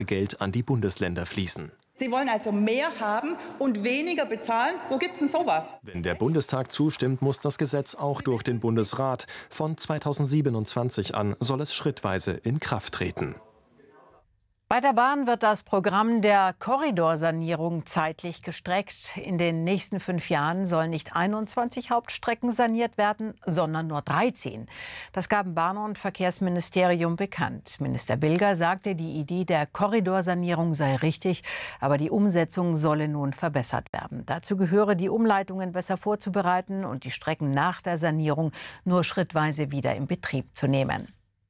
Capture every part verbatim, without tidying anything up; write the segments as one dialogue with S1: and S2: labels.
S1: Geld an die Bundesländer fließen.
S2: Sie wollen also mehr haben und weniger bezahlen. Wo gibt's denn sowas?
S1: Wenn der Bundestag zustimmt, muss das Gesetz auch durch den Bundesrat. Von zweitausendsiebenundzwanzig an soll es schrittweise in Kraft treten.
S3: Bei der Bahn wird das Programm der Korridorsanierung zeitlich gestreckt. In den nächsten fünf Jahren sollen nicht einundzwanzig Hauptstrecken saniert werden, sondern nur dreizehn. Das gaben Bahn- und Verkehrsministerium bekannt. Minister Bilger sagte, die Idee der Korridorsanierung sei richtig, aber die Umsetzung solle nun verbessert werden. Dazu gehöre, die Umleitungen besser vorzubereiten und die Strecken nach der Sanierung nur schrittweise wieder in Betrieb zu nehmen.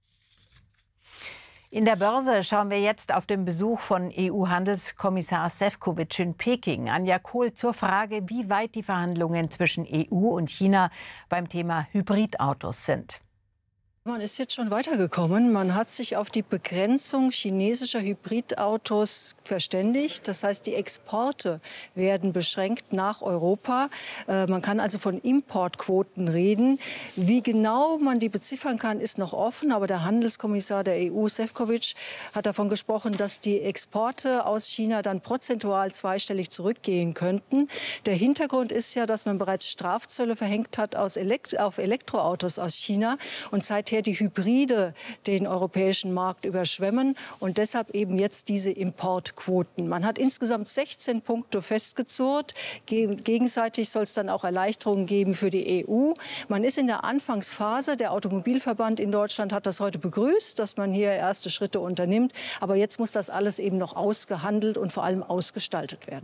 S3: In der Börse schauen wir jetzt auf den Besuch von E U-Handelskommissar Šefčovič in Peking. Anja Kohl zur Frage, wie weit die Verhandlungen zwischen E U und China beim Thema Hybridautos sind.
S4: Man ist jetzt schon weitergekommen. Man hat sich auf die Begrenzung chinesischer Hybridautos verständigt. Das heißt, die Exporte werden beschränkt nach Europa. Äh, man kann also von Importquoten reden. Wie genau man die beziffern kann, ist noch offen. Aber der Handelskommissar der E U, Šefčovič, hat davon gesprochen, dass die Exporte aus China dann prozentual zweistellig zurückgehen könnten. Der Hintergrund ist ja, dass man bereits Strafzölle verhängt hat aus Elekt- auf Elektroautos aus China und seither die Hybride den europäischen Markt überschwemmen und deshalb eben jetzt diese Importquoten. Man hat insgesamt sechzehn Punkte festgezurrt. Gegenseitig soll es dann auch Erleichterungen geben für die E U. Man ist in der Anfangsphase. Der Automobilverband in Deutschland hat das heute begrüßt, dass man hier erste Schritte unternimmt. Aber jetzt muss das alles eben noch ausgehandelt und vor allem ausgestaltet werden.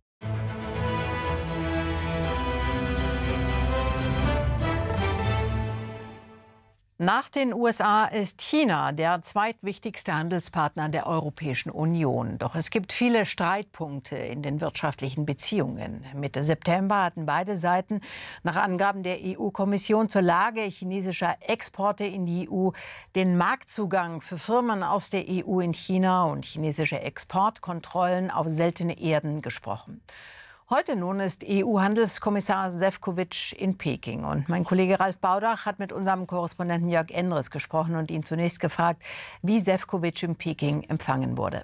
S3: Nach den U S A ist China der zweitwichtigste Handelspartner der Europäischen Union. Doch es gibt viele Streitpunkte in den wirtschaftlichen Beziehungen. Mitte September hatten beide Seiten nach Angaben der E U-Kommission zur Lage chinesischer Exporte in die E U den Marktzugang für Firmen aus der E U in China und chinesische Exportkontrollen auf seltene Erden gesprochen. Heute nun ist E U-Handelskommissar Šefčovič in Peking. Und mein Kollege Ralf Baudach hat mit unserem Korrespondenten Jörg Endres gesprochen und ihn zunächst gefragt, wie Šefčovič in Peking empfangen wurde.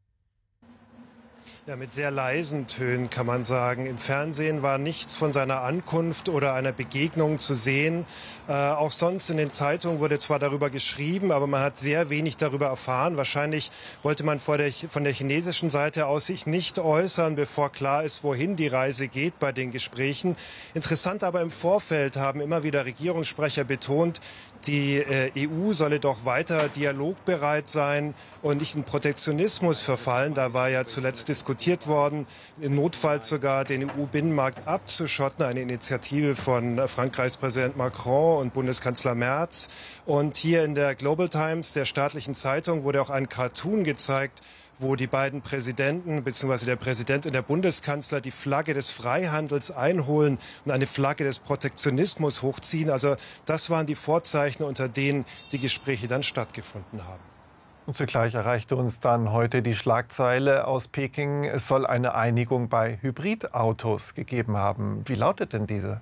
S5: Ja, mit sehr leisen Tönen kann man sagen. Im Fernsehen war nichts von seiner Ankunft oder einer Begegnung zu sehen. Äh, auch sonst in den Zeitungen wurde zwar darüber geschrieben, aber man hat sehr wenig darüber erfahren. Wahrscheinlich wollte man vor der, von der chinesischen Seite aus sich nicht äußern, bevor klar ist, wohin die Reise geht bei den Gesprächen. Interessant aber im Vorfeld haben immer wieder Regierungssprecher betont, die äh, E U solle doch weiter dialogbereit sein und nicht in Protektionismus verfallen. Da war ja zuletzt diskutiert worden, im Notfall sogar den E U-Binnenmarkt abzuschotten. Eine Initiative von äh, Frankreichs Präsident Macron und Bundeskanzler Merz. Und hier in der Global Times, der staatlichen Zeitung, wurde auch ein Cartoon gezeigt, wo die beiden Präsidenten bzw. der Präsident und der Bundeskanzler die Flagge des Freihandels einholen und eine Flagge des Protektionismus hochziehen. Also das waren die Vorzeichen, unter denen die Gespräche dann stattgefunden haben.
S6: Und zugleich erreichte uns dann heute die Schlagzeile aus Peking. Es soll eine Einigung bei Hybridautos gegeben haben. Wie lautet denn diese?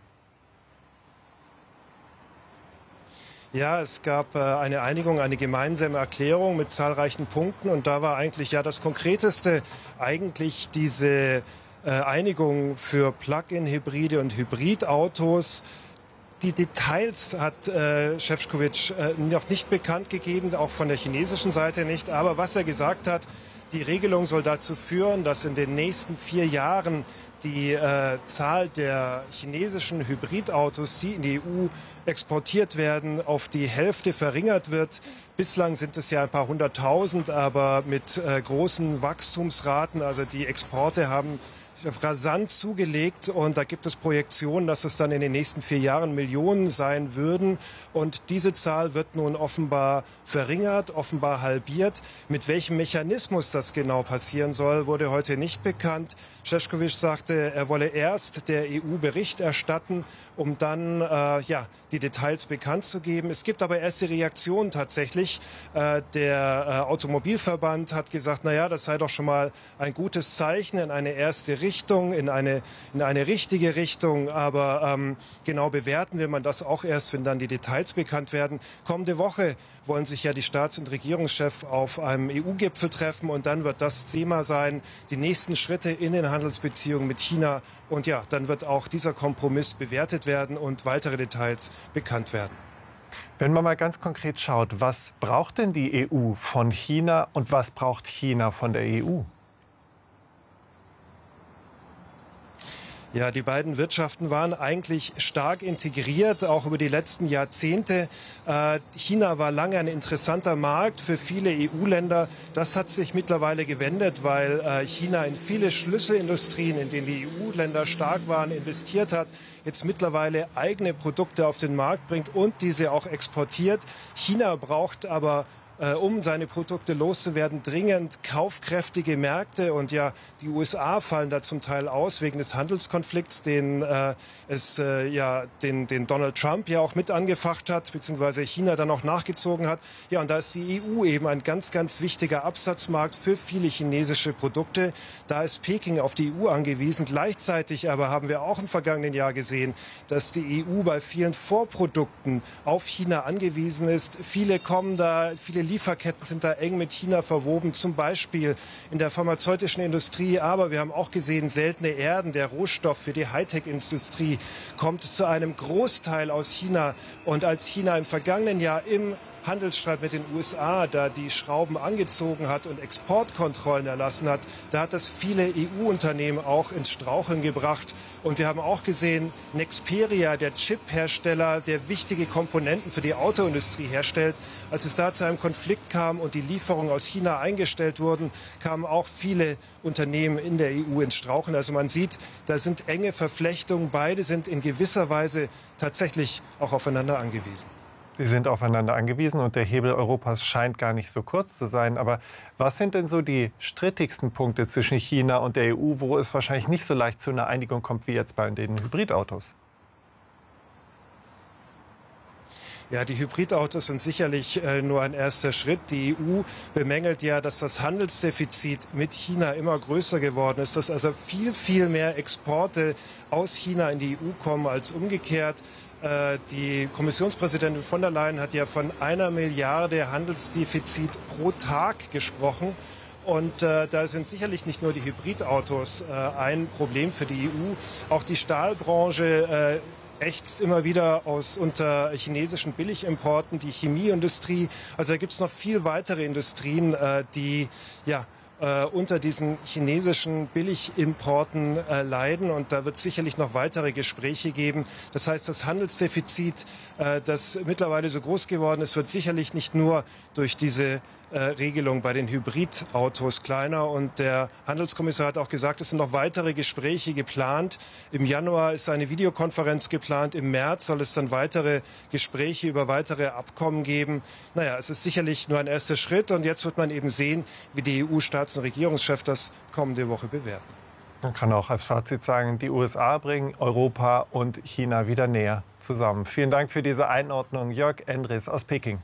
S5: Ja, es gab äh, eine Einigung, eine gemeinsame Erklärung mit zahlreichen Punkten. Und da war eigentlich ja das Konkreteste eigentlich diese äh, Einigung für Plug-in-Hybride und Hybridautos. Die Details hat äh, Šefčovič äh, noch nicht bekannt gegeben, auch von der chinesischen Seite nicht. Aber was er gesagt hat, die Regelung soll dazu führen, dass in den nächsten vier Jahren die äh, Zahl der chinesischen Hybridautos, die in die E U exportiert werden, auf die Hälfte verringert wird. Bislang sind es ja ein paar hunderttausend, aber mit äh, großen Wachstumsraten. Also die Exporte haben rasant zugelegt und da gibt es Projektionen, dass es dann in den nächsten vier Jahren Millionen sein würden. Und diese Zahl wird nun offenbar verringert, offenbar halbiert. Mit welchem Mechanismus das genau passieren soll, wurde heute nicht bekannt. Šefčovič sagte, er wolle erst der E U Bericht erstatten, um dann äh, ja, die Details bekannt zu geben. Es gibt aber erste Reaktionen tatsächlich. Äh, der äh, Automobilverband hat gesagt, naja, das sei doch schon mal ein gutes Zeichen in eine erste Richtung, in eine, in eine richtige Richtung. Aber ähm, genau bewerten will man das auch erst, wenn dann die Details bekannt werden. Kommende Woche wollen sich ja die Staats- und Regierungschefs auf einem E U-Gipfel treffen. Und dann wird das Thema sein, die nächsten Schritte in den Handelsbeziehungen mit China. Und ja, dann wird auch dieser Kompromiss bewertet werden und weitere Details bekannt werden.
S6: Wenn man mal ganz konkret schaut, was braucht denn die E U von China und was braucht China von der E U?
S5: Ja, die beiden Wirtschaften waren eigentlich stark integriert, auch über die letzten Jahrzehnte. Äh, China war lange ein interessanter Markt für viele E U-Länder. Das hat sich mittlerweile gewendet, weil äh, China in viele Schlüsselindustrien, in denen die E U-Länder stark waren, investiert hat, jetzt mittlerweile eigene Produkte auf den Markt bringt und diese auch exportiert. China braucht aber, Äh, um seine Produkte loszuwerden, dringend kaufkräftige Märkte. Und ja, die U S A fallen da zum Teil aus wegen des Handelskonflikts, den äh, es äh, ja den, den Donald Trump ja auch mit angefacht hat, beziehungsweise China dann auch nachgezogen hat. Ja, und da ist die E U eben ein ganz, ganz wichtiger Absatzmarkt für viele chinesische Produkte. Da ist Peking auf die E U angewiesen. Gleichzeitig aber haben wir auch im vergangenen Jahr gesehen, dass die E U bei vielen Vorprodukten auf China angewiesen ist. Viele kommen da, viele Lieferketten sind da eng mit China verwoben, zum Beispiel in der pharmazeutischen Industrie. Aber wir haben auch gesehen, seltene Erden, der Rohstoff für die Hightech-Industrie, kommt zu einem Großteil aus China. Und als China im vergangenen Jahr im Handelsstreit mit den U S A, da die Schrauben angezogen hat und Exportkontrollen erlassen hat, da hat das viele E U-Unternehmen auch ins Straucheln gebracht. Und wir haben auch gesehen, Nexperia, der Chip-Hersteller, der wichtige Komponenten für die Autoindustrie herstellt, als es da zu einem Konflikt kam und die Lieferungen aus China eingestellt wurden, kamen auch viele Unternehmen in der E U ins Straucheln. Also man sieht, da sind enge Verflechtungen. Beide sind in gewisser Weise tatsächlich auch aufeinander angewiesen.
S6: Sie sind aufeinander angewiesen und der Hebel Europas scheint gar nicht so kurz zu sein. Aber was sind denn so die strittigsten Punkte zwischen China und der E U, wo es wahrscheinlich nicht so leicht zu einer Einigung kommt wie jetzt bei den Hybridautos?
S5: Ja, die Hybridautos sind sicherlich äh, nur ein erster Schritt. Die E U bemängelt ja, dass das Handelsdefizit mit China immer größer geworden ist, dass also viel, viel mehr Exporte aus China in die E U kommen als umgekehrt. Die Kommissionspräsidentin von der Leyen hat ja von einer Milliarde Handelsdefizit pro Tag gesprochen. Und äh, da sind sicherlich nicht nur die Hybridautos äh, ein Problem für die E U. Auch die Stahlbranche äh, ächzt immer wieder aus unter chinesischen Billigimporten, die Chemieindustrie. Also da gibt es noch viel weitere Industrien, äh, die ja Äh, unter diesen chinesischen Billigimporten äh, leiden. Und da wird es sicherlich noch weitere Gespräche geben. Das heißt, das Handelsdefizit, äh, das mittlerweile so groß geworden ist, wird sicherlich nicht nur durch diese äh, Regelung bei den Hybridautos kleiner. Und der Handelskommissar hat auch gesagt, es sind noch weitere Gespräche geplant. Im Januar ist eine Videokonferenz geplant. Im März soll es dann weitere Gespräche über weitere Abkommen geben. Naja, es ist sicherlich nur ein erster Schritt. Und jetzt wird man eben sehen, wie die E U-Staats- und Regierungschefs das kommende Woche bewerten.
S6: Man kann auch als Fazit sagen, die U S A bringen Europa und China wieder näher zusammen. Vielen Dank für diese Einordnung, Jörg Endres aus Peking.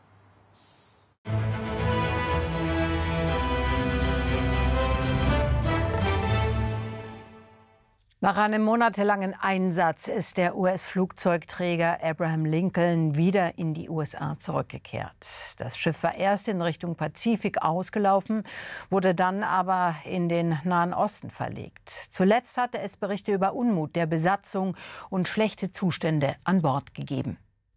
S3: Nach einem monatelangen Einsatz ist der U S-Flugzeugträger Abraham Lincoln wieder in die U S A zurückgekehrt. Das Schiff war erst in Richtung Pazifik ausgelaufen, wurde dann aber in den Nahen Osten verlegt. Zuletzt hatte es Berichte über Unmut der Besatzung und schlechte Zustände an Bord gegeben.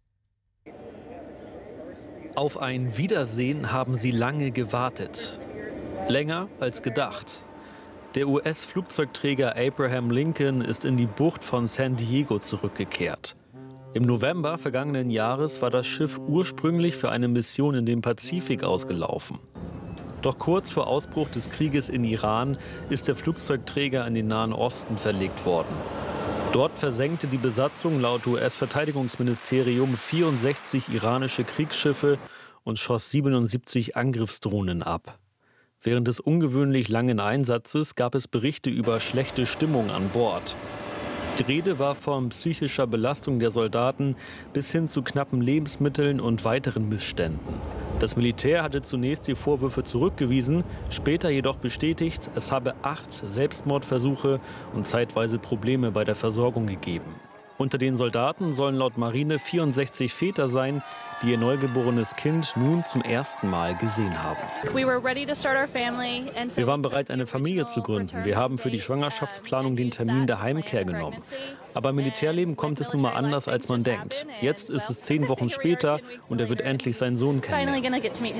S7: Auf ein Wiedersehen haben sie lange gewartet. Länger als gedacht. Der U S-Flugzeugträger Abraham Lincoln ist in die Bucht von San Diego zurückgekehrt. Im November vergangenen Jahres war das Schiff ursprünglich für eine Mission in den Pazifik ausgelaufen. Doch kurz vor Ausbruch des Krieges in Iran ist der Flugzeugträger in den Nahen Osten verlegt worden. Dort versenkte die Besatzung laut U S-Verteidigungsministerium vierundsechzig iranische Kriegsschiffe und schoss siebenundsiebzig Angriffsdrohnen ab. Während des ungewöhnlich langen Einsatzes gab es Berichte über schlechte Stimmung an Bord. Die Rede war von psychischer Belastung der Soldaten bis hin zu knappen Lebensmitteln und weiteren Missständen. Das Militär hatte zunächst die Vorwürfe zurückgewiesen, später jedoch bestätigt, es habe acht Selbstmordversuche und zeitweise Probleme bei der Versorgung gegeben. Unter den Soldaten sollen laut Marine vierundsechzig Väter sein, die ihr neugeborenes Kind nun zum ersten Mal gesehen haben. Wir waren bereit, eine Familie zu gründen. Wir haben für die Schwangerschaftsplanung den Termin der Heimkehr genommen. Aber im Militärleben kommt es nun mal anders, als man denkt. Jetzt ist es zehn Wochen später und er wird endlich seinen Sohn kennenlernen.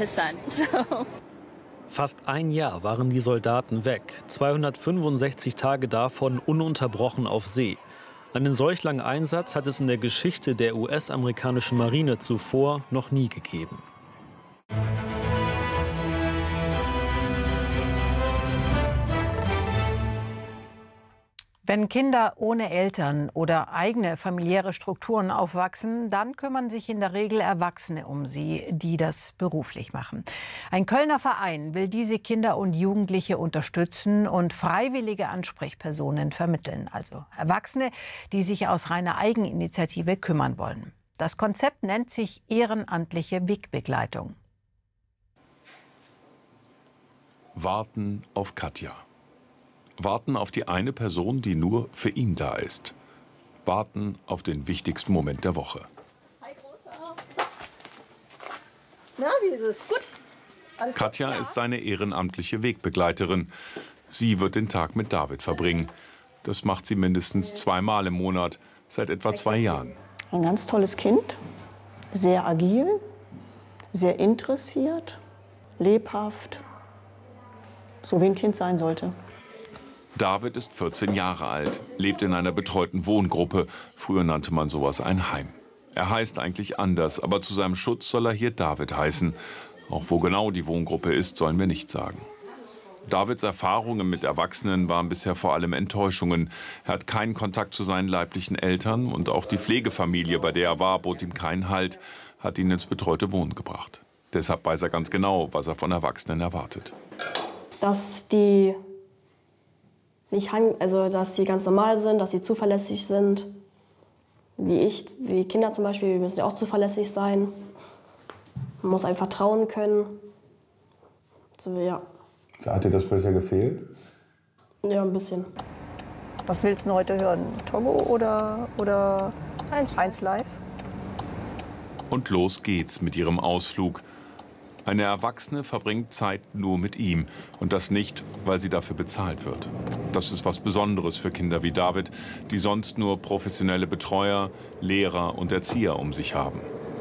S7: Fast ein Jahr waren die Soldaten weg, zweihundertfünfundsechzig Tage davon ununterbrochen auf See. Einen solch langen Einsatz hat es in der Geschichte der U S-amerikanischen Marine zuvor noch nie gegeben.
S3: Wenn Kinder ohne Eltern oder eigene familiäre Strukturen aufwachsen, dann kümmern sich in der Regel Erwachsene um sie, die das beruflich machen. Ein Kölner Verein will diese Kinder und Jugendliche unterstützen und freiwillige Ansprechpersonen vermitteln. Also Erwachsene, die sich aus reiner Eigeninitiative kümmern wollen. Das Konzept nennt sich ehrenamtliche Wegbegleitung.
S8: Warten auf Katja. Warten auf die eine Person, die nur für ihn da ist. Warten auf den wichtigsten Moment der Woche.
S9: Hi, Großer. Na, wie ist es? Gut? Alles
S8: Katja
S9: gut? Ja.
S8: ist seine ehrenamtliche Wegbegleiterin. Sie wird den Tag mit David verbringen. Das macht sie mindestens zweimal im Monat, seit etwa zwei Jahren.
S9: Ein ganz tolles Kind, sehr agil, sehr interessiert, lebhaft, so wie ein Kind sein sollte.
S8: David ist vierzehn Jahre alt, lebt in einer betreuten Wohngruppe. Früher nannte man sowas ein Heim. Er heißt eigentlich anders, aber zu seinem Schutz soll er hier David heißen. Auch wo genau die Wohngruppe ist, sollen wir nicht sagen. Davids Erfahrungen mit Erwachsenen waren bisher vor allem Enttäuschungen. Er hat keinen Kontakt zu seinen leiblichen Eltern und auch die Pflegefamilie, bei der er war, bot ihm keinen Halt, hat ihn ins betreute Wohnen gebracht. Deshalb weiß er ganz genau, was er von Erwachsenen erwartet.
S10: Dass die nicht, also dass sie ganz normal sind, dass sie zuverlässig sind, wie ich, wie Kinder zum Beispiel, wir müssen ja auch zuverlässig sein. Man muss einem vertrauen können. So, ja.
S11: Hat dir das bisher gefehlt?
S10: Ja, ein bisschen.
S9: Was willst du heute hören? Togo oder, oder eins Live?
S8: Und los geht's mit ihrem Ausflug. Eine Erwachsene verbringt Zeit nur mit ihm. Und das nicht, weil sie dafür bezahlt wird. Das ist was Besonderes für Kinder wie David, die sonst nur professionelle Betreuer, Lehrer und Erzieher um sich haben.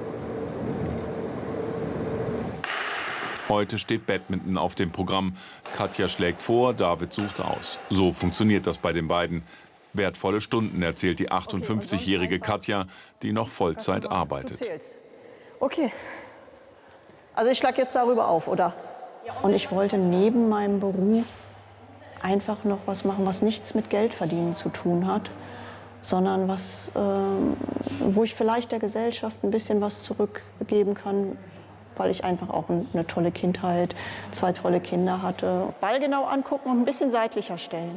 S8: Heute steht Badminton auf dem Programm. Katja schlägt vor, David sucht aus. So funktioniert das bei den beiden. Wertvolle Stunden, erzählt die achtundfünfzigjährige Katja, die noch Vollzeit arbeitet.
S9: Okay. Also ich schlage jetzt darüber auf, oder? Und ich wollte neben meinem Beruf einfach noch was machen, was nichts mit Geldverdienen zu tun hat, sondern was, äh, wo ich vielleicht der Gesellschaft ein bisschen was zurückgeben kann, weil ich einfach auch eine tolle Kindheit, zwei tolle Kinder hatte. Ball genau angucken und ein bisschen seitlicher stellen.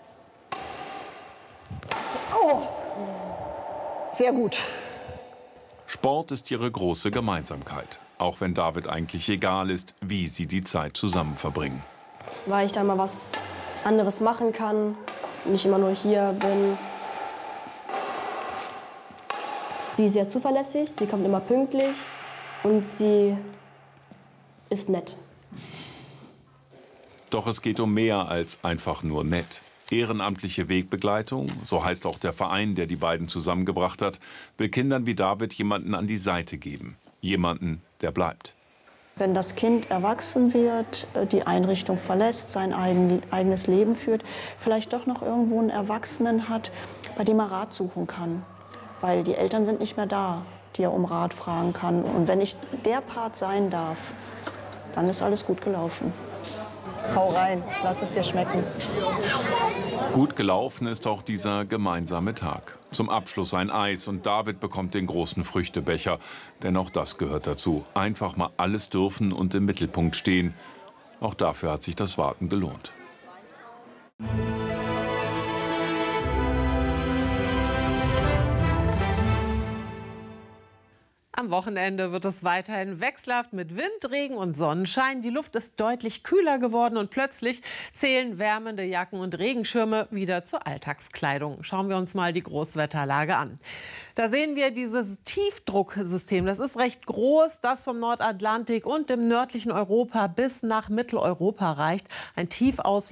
S9: Oh, sehr gut.
S8: Sport ist ihre große Gemeinsamkeit. Auch wenn David eigentlich egal ist, wie sie die Zeit zusammen verbringen.
S10: Weil ich da mal was anderes machen kann, nicht immer nur hier bin. Sie ist sehr zuverlässig, sie kommt immer pünktlich und sie ist nett.
S8: Doch es geht um mehr als einfach nur nett. Ehrenamtliche Wegbegleitung, so heißt auch der Verein, der die beiden zusammengebracht hat, will Kindern wie David jemanden an die Seite geben. Jemanden, der bleibt.
S9: Wenn das Kind erwachsen wird, die Einrichtung verlässt, sein eigen, eigenes Leben führt, vielleicht doch noch irgendwo einen Erwachsenen hat, bei dem er Rat suchen kann. Weil die Eltern sind nicht mehr da, die er um Rat fragen kann. Und wenn ich der Part sein darf, dann ist alles gut gelaufen. Hau rein, lass es dir schmecken.
S8: Gut gelaufen ist auch dieser gemeinsame Tag. Zum Abschluss ein Eis und David bekommt den großen Früchtebecher. Denn auch das gehört dazu. Einfach mal alles dürfen und im Mittelpunkt stehen. Auch dafür hat sich das Warten gelohnt.
S12: Am Wochenende wird es weiterhin wechselhaft mit Wind, Regen und Sonnenschein. Die Luft ist deutlich kühler geworden und plötzlich zählen wärmende Jacken und Regenschirme wieder zur Alltagskleidung. Schauen wir uns mal die Großwetterlage an. Da sehen wir dieses Tiefdrucksystem. Das ist recht groß, das vom Nordatlantik und dem nördlichen Europa bis nach Mitteleuropa reicht. Ein Tiefausläufer